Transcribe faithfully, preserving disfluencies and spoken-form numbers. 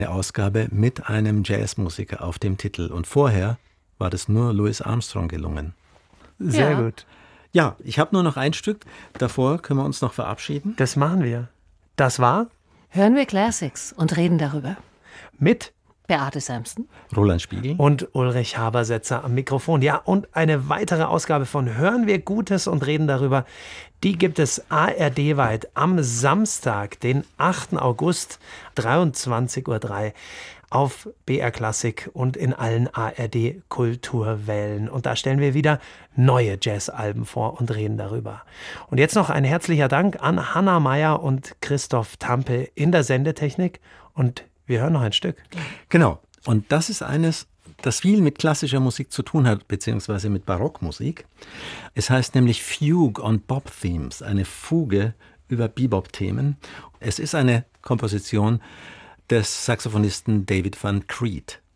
eine Ausgabe mit einem Jazzmusiker auf dem Titel. Und vorher war das nur Louis Armstrong gelungen. Sehr Ja. gut. Ja, ich habe nur noch ein Stück. Davor können wir uns noch verabschieden. Das machen wir. Das war Hören wir Classics und reden darüber. mit Beate Samson. Roland Spiegel. und Ulrich Habersetzer am Mikrofon. Ja, und eine weitere Ausgabe von Hören wir Gutes und reden darüber. Die gibt es A R D-weit am Samstag, den achten August, dreiundzwanzig Uhr drei auf B R Klassik und in allen A R D-Kulturwellen. Und da stellen wir wieder neue Jazzalben vor und reden darüber. Und jetzt noch ein herzlicher Dank an Hanna Meyer und Christoph Tampe in der Sendetechnik. Und wir hören noch ein Stück. Genau. Und das ist eines, das viel mit klassischer Musik zu tun hat, beziehungsweise mit Barockmusik. Es heißt nämlich Fugue on Bop Themes, eine Fuge über Bebop-Themen. Es ist eine Komposition des Saxophonisten David Van Creed.